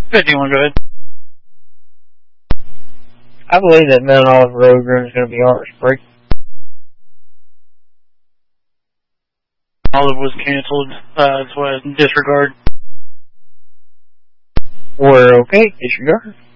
51, go ahead. I believe that Mount Olive Road Run is going to be Art Spring. Olive was canceled. That's what disregard. We're okay. Disregard.